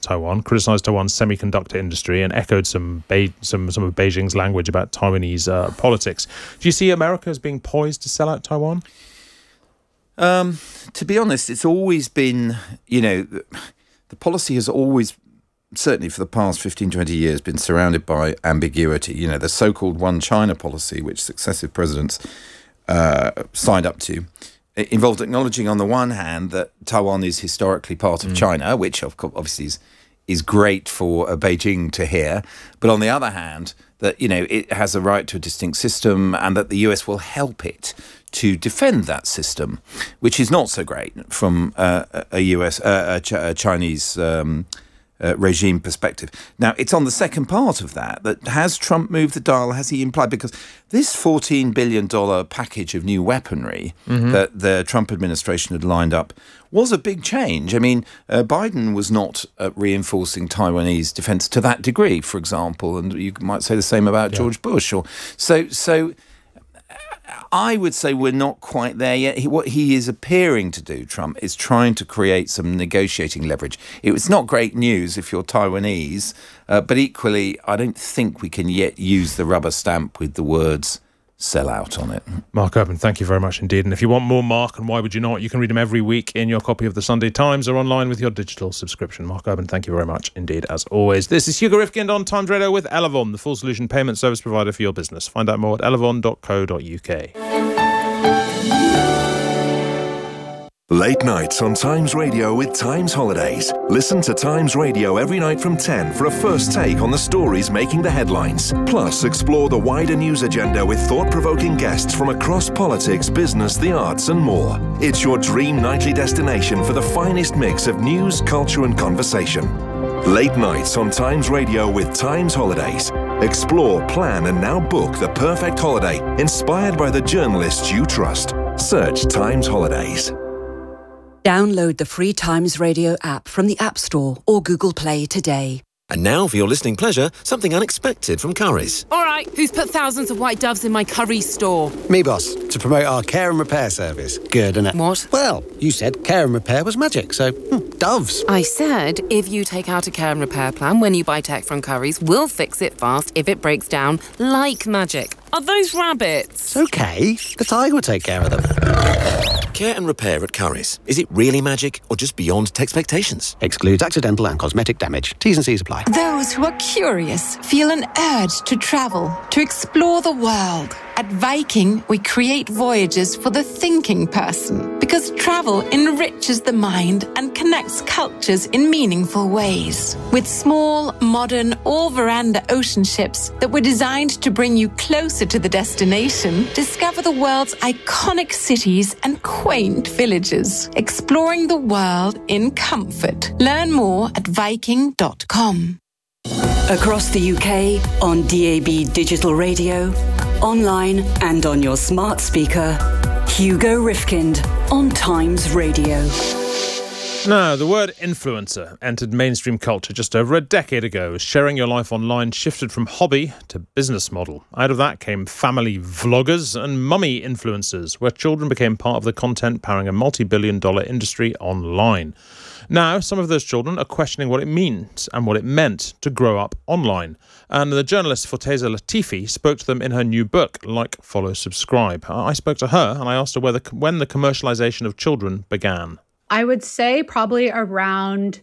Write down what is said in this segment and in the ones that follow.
Taiwan, criticised Taiwan's semiconductor industry and echoed some of Beijing's language about Taiwanese politics. Do you see America as being poised to sell out Taiwan? To be honest, it's always been, the policy has always, certainly for the past 15, 20 years, been surrounded by ambiguity. The so-called One China policy, which successive presidents signed up to, it involved acknowledging on the one hand that Taiwan is historically part of China, which of course obviously is great for Beijing to hear, but on the other hand, that it has a right to a distinct system and that the US will help it to defend that system, which is not so great from a Chinese regime perspective. Now, it's on the second part of that has Trump moved the dial? Has he implied? Because this $14 billion package of new weaponry that the Trump administration had lined up was a big change. I mean, Biden was not reinforcing Taiwanese defense to that degree, for example, and you might say the same about George Bush. So I would say we're not quite there yet. What he is appearing to do, Trump, is trying to create some negotiating leverage. It's not great news if you're Taiwanese, but equally, I don't think we can yet use the rubber stamp with the words sell out on it. Mark Urban, thank you very much indeed. And if you want more Mark, and why would you not, you can read him every week in your copy of the Sunday Times or online with your digital subscription. Mark Urban, thank you very much indeed, as always. This is Hugo Rifkind on Times Radio with Elavon, the full solution payment service provider for your business. Find out more at elavon.co.uk. Late nights on Times Radio with Times Holidays. Listen to Times Radio every night from 10 for a first take on the stories making the headlines. Plus, explore the wider news agenda with thought-provoking guests from across politics, business, the arts and more. It's your dream nightly destination for the finest mix of news, culture and conversation. Late nights on Times Radio with Times Holidays. Explore, plan and now book the perfect holiday inspired by the journalists you trust. Search Times Holidays. Download the free Times Radio app from the App Store or Google Play today. And now, for your listening pleasure, something unexpected from Currys. All right, who's put thousands of white doves in my Currys store? Me, boss, to promote our care and repair service. Good, innit? What? Well, you said care and repair was magic, so doves. I said if you take out a care and repair plan when you buy tech from Currys, we'll fix it fast if it breaks down like magic. Are those rabbits? It's okay. The tiger will take care of them. Care and repair at Currys. Is it really magic or just beyond expectations? Excludes accidental and cosmetic damage. T's and C's apply. Those who are curious feel an urge to travel, to explore the world. At Viking, we create voyages for the thinking person because travel enriches the mind and connects cultures in meaningful ways. With small, modern, all-veranda ocean ships that were designed to bring you closer to the destination, discover the world's iconic cities and quaint villages, exploring the world in comfort. Learn more at Viking.com. Across the UK, on DAB Digital Radio, online and on your smart speaker, Hugo Rifkind on Times Radio. Now, the word influencer entered mainstream culture just over a decade ago as sharing your life online shifted from hobby to business model. Out of that came family vloggers and mummy influencers, where children became part of the content powering a multi-billion-dollar industry online. Now, some of those children are questioning what it means and what it meant to grow up online. And the journalist Forteza Latifi spoke to them in her new book, Like, Follow, Subscribe. I spoke to her and I asked her when the commercialization of children began. I would say probably around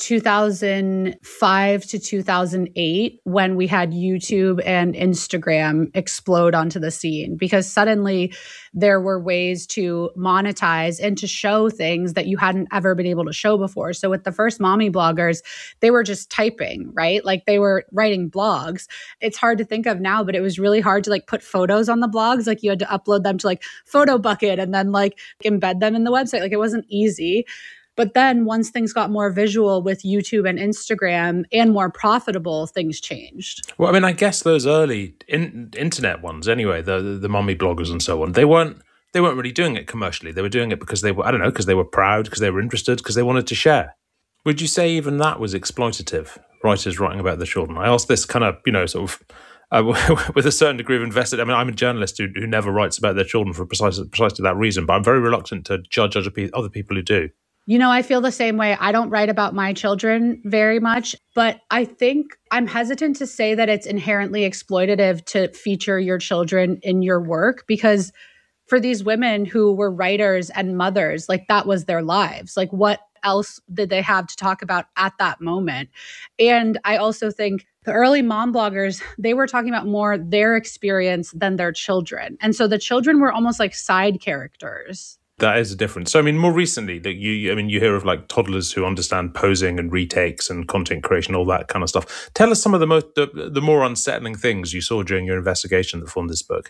2005 to 2008 when we had YouTube and Instagram explode onto the scene, because suddenly there were ways to monetize and to show things that you hadn't ever been able to show before. So with the first mommy bloggers, they were just typing, right? Like they were writing blogs. It's hard to think of now, but it was really hard to like put photos on the blogs. Like you had to upload them to like Photo Bucket and then like embed them in the website. Like it wasn't easy. But then once things got more visual with YouTube and Instagram and more profitable, things changed. Well, I mean, I guess those early internet ones anyway, the mommy bloggers and so on, they weren't really doing it commercially. They were doing it because they were, because they were proud, because they were interested, because they wanted to share. Would you say even that was exploitative, writers writing about the children? I asked this kind of, sort of with a certain degree of invested. I mean, I'm a journalist who never writes about their children for precisely that reason, but I'm very reluctant to judge other people who do. I feel the same way. I don't write about my children very much, but I think I'm hesitant to say that it's inherently exploitative to feature your children in your work, because for these women who were writers and mothers, like that was their lives. Like what else did they have to talk about at that moment? And I also think the early mom bloggers, they were talking about more their experience than their children. And so the children were almost like side characters. That is a difference. So, I mean, more recently, like you hear of like toddlers who understand posing and retakes and content creation, all that kind of stuff. Tell us some of the more unsettling things you saw during your investigation that formed this book.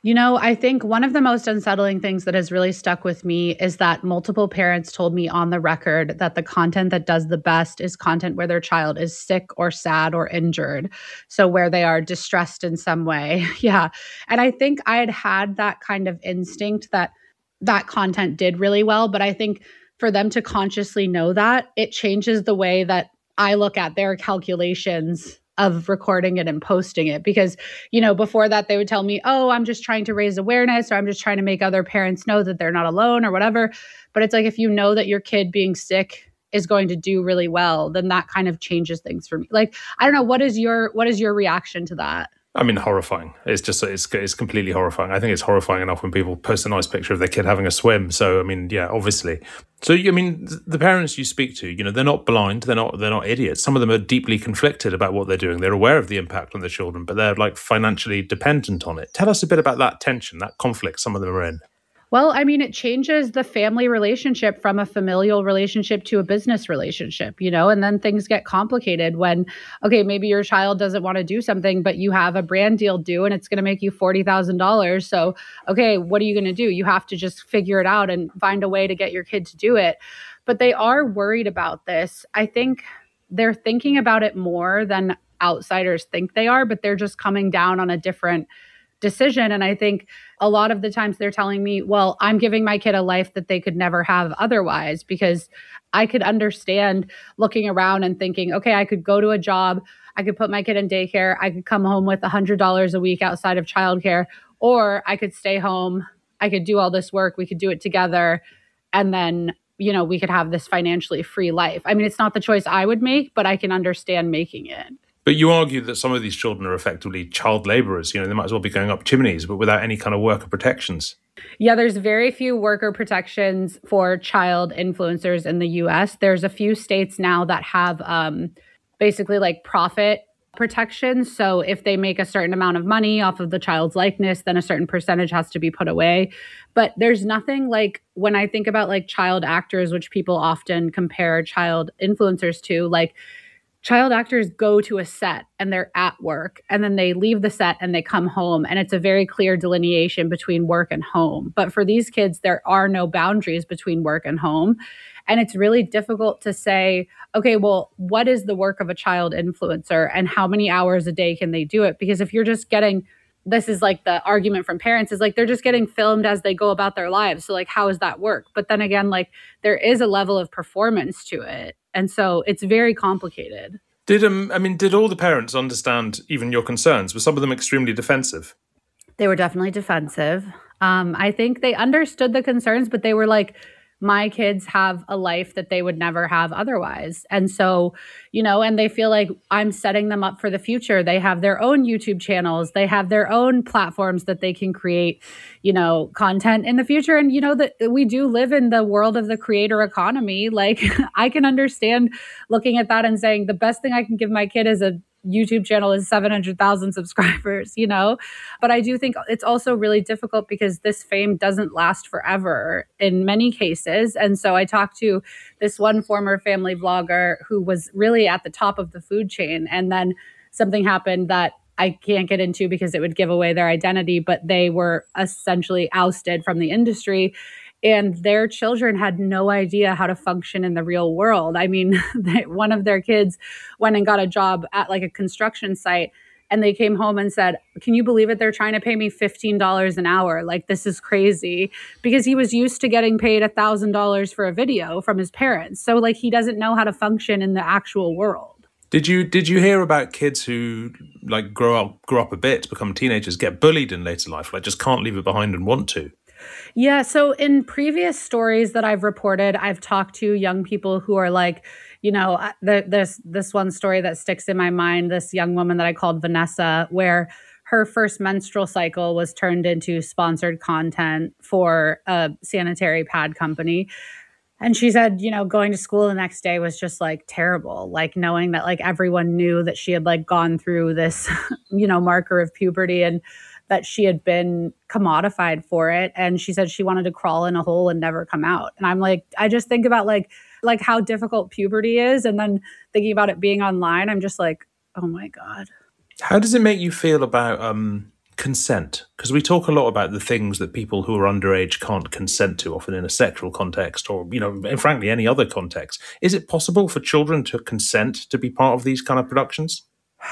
I think one of the most unsettling things that has really stuck with me is that multiple parents told me on the record that the content that does the best is content where their child is sick or sad or injured. So where they are distressed in some way. Yeah. And I think I had that kind of instinct that content did really well. But I think for them to consciously know that, it changes the way that I look at their calculations of recording it and posting it. Because, before that, they would tell me, oh, I'm just trying to raise awareness, or I'm just trying to make other parents know that they're not alone or whatever. But it's like, if you know that your kid being sick is going to do really well, then that kind of changes things for me. Like, I don't know, what is your reaction to that? I mean, horrifying. It's just, it's completely horrifying. I think it's horrifying enough when people post a nice picture of their kid having a swim. So, I mean, yeah, obviously. So, I mean, the parents you speak to, they're not blind. They're not idiots. Some of them are deeply conflicted about what they're doing. They're aware of the impact on their children, but they're like financially dependent on it. Tell us a bit about that tension, that conflict some of them are in. Well, I mean, it changes the family relationship from a familial relationship to a business relationship, and then things get complicated when, okay, maybe your child doesn't want to do something, but you have a brand deal due and it's going to make you $40,000. So, okay, what are you going to do? You have to just figure it out and find a way to get your kid to do it. But they are worried about this. I think they're thinking about it more than outsiders think they are, but they're just coming down on a different decision. And I think a lot of the times they're telling me, well, I'm giving my kid a life that they could never have otherwise, because I could understand looking around and thinking, okay, I could go to a job, I could put my kid in daycare, I could come home with $100 a week outside of childcare, or I could stay home, I could do all this work, we could do it together, and then, we could have this financially free life. I mean, it's not the choice I would make, but I can understand making it. But you argue that some of these children are effectively child laborers. They might as well be going up chimneys, but without any kind of worker protections. Yeah, there's very few worker protections for child influencers in the US. There's a few states now that have basically like profit protections. So if they make a certain amount of money off of the child's likeness, then a certain percentage has to be put away. But there's nothing like, when I think about like child actors, which people often compare child influencers to, like, child actors go to a set and they're at work, and then they leave the set and they come home, and it's a very clear delineation between work and home. But for these kids, there are no boundaries between work and home. And it's really difficult to say, okay, well, what is the work of a child influencer and how many hours a day can they do it? Because if you're just getting, this is like the argument from parents, is like they're just getting filmed as they go about their lives. So like, how does that work? But then again, like there is a level of performance to it. And so it's very complicated. Did all the parents understand even your concerns? Were some of them extremely defensive? They were definitely defensive. I think they understood the concerns, but they were like, my kids have a life that they would never have otherwise. And so, and they feel like I'm setting them up for the future. They have their own YouTube channels. They have their own platforms that they can create, content in the future. And, that we do live in the world of the creator economy. Like I can understand looking at that and saying the best thing I can give my kid is a YouTube channel is 700,000 subscribers, But I do think it's also really difficult because this fame doesn't last forever in many cases. And so I talked to this one former family vlogger who was really at the top of the food chain. And then something happened that I can't get into because it would give away their identity, but they were essentially ousted from the industry. And their children had no idea how to function in the real world. I mean, one of their kids went and got a job at like a construction site, and they came home and said, can you believe it? They're trying to pay me $15 an hour. Like, this is crazy, because he was used to getting paid $1,000 for a video from his parents. So like, he doesn't know how to function in the actual world. Did you hear about kids who like grow up a bit, become teenagers, get bullied in later life, like just can't leave it behind and want to? Yeah. So in previous stories that I've reported, I've talked to young people who are like, this one story that sticks in my mind, this young woman that I called Vanessa, where her first menstrual cycle was turned into sponsored content for a sanitary pad company. And she said, going to school the next day was just like terrible, like knowing that like everyone knew that she had like gone through this, marker of puberty and that she had been commodified for it. And she said she wanted to crawl in a hole and never come out. And I'm like, I just think about like how difficult puberty is. And then thinking about it being online, I'm just like, oh my God. How does it make you feel about consent? Because we talk a lot about the things that people who are underage can't consent to, often in a sexual context or, and frankly, any other context. Is it possible for children to consent to be part of these kind of productions?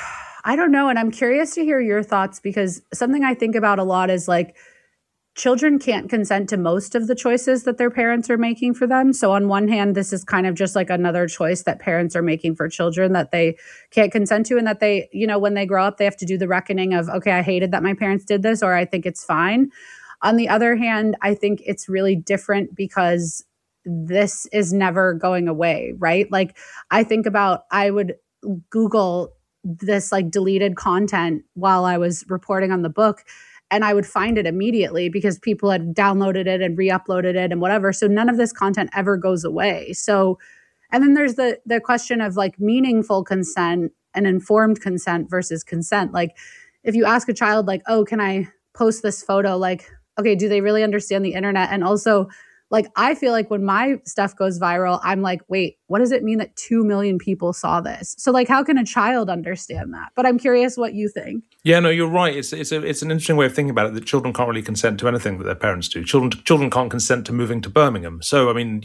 I don't know. And I'm curious to hear your thoughts, because something I think about a lot is like children can't consent to most of the choices that their parents are making for them. So on one hand, this is kind of just like another choice that parents are making for children that they can't consent to, and that they, when they grow up, they have to do the reckoning of, okay, I hated that my parents did this, or I think it's fine. On the other hand, I think it's really different because this is never going away, right? Like I think about, I would Google this like deleted content while I was reporting on the book, and I would find it immediately because people had downloaded it and re-uploaded it and whatever. So none of this content ever goes away. So, and then there's the question of like meaningful consent and informed consent versus consent. Like if you ask a child like, oh, can I post this photo? Like, okay, do they really understand the internet? And also, like, I feel like when my stuff goes viral, I'm like, wait, what does it mean that 2 million people saw this? So like, how can a child understand that? But I'm curious what you think. Yeah, no, you're right. It's an interesting way of thinking about it, that children can't really consent to anything that their parents do. Children can't consent to moving to Birmingham. So, I mean,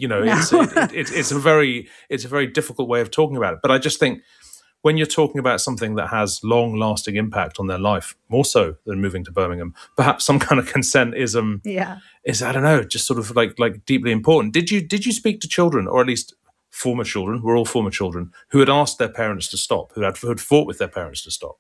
it's a very difficult way of talking about it. But I just think when you're talking about something that has long-lasting impact on their life, more so than moving to Birmingham, perhaps some kind of consent is I don't know, just sort of like deeply important. Did you speak to children, or at least former children? We're all former children who had asked their parents to stop, who had fought with their parents to stop.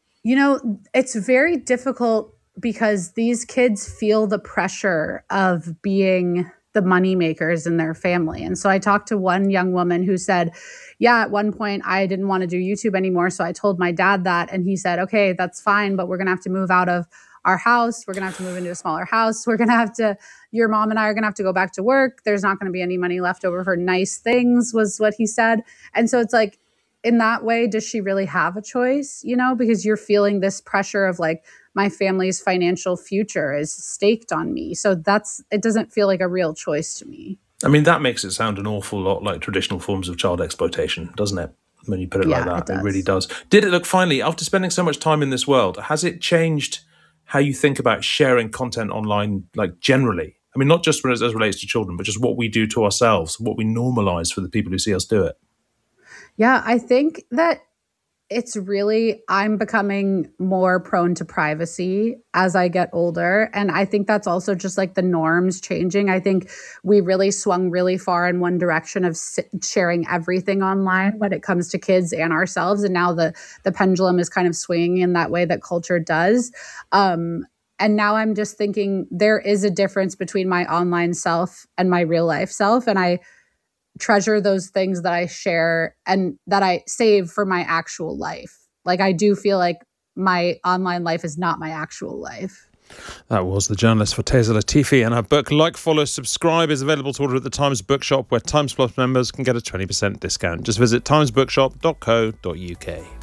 It's very difficult because these kids feel the pressure of being the money makers in their family. And so I talked to one young woman who said, yeah, at one point I didn't want to do YouTube anymore. So I told my dad that, and he said, okay, that's fine, but we're going to have to move out of our house. We're going to have to move into a smaller house. Your mom and I are going to have to go back to work. There's not going to be any money left over for nice things, was what he said. And so it's like, in that way, does she really have a choice? Because you're feeling this pressure of like, my family's financial future is staked on me. So it doesn't feel like a real choice to me. I mean, that makes it sound an awful lot like traditional forms of child exploitation, doesn't it? When you put it like that, it really does. Did it, look, finally, after spending so much time in this world, has it changed how you think about sharing content online, like generally? I mean, not just as relates to children, but just what we do to ourselves, what we normalize for the people who see us do it. Yeah, I think that I'm becoming more prone to privacy as I get older. And I think that's also just like the norms changing. I think we really swung really far in one direction of sharing everything online when it comes to kids and ourselves. And now the pendulum is kind of swinging in that way that culture does. And now I'm just thinking there is a difference between my online self and my real life self. And I treasure those things that I share and that I save for my actual life. Like I do feel like my online life is not my actual life. That was the journalist Forteza Latifi, and her book Like, Follow, Subscribe is available to order at the Times Bookshop, where Times Plus members can get a 20% discount. Just visit timesbookshop.co.uk.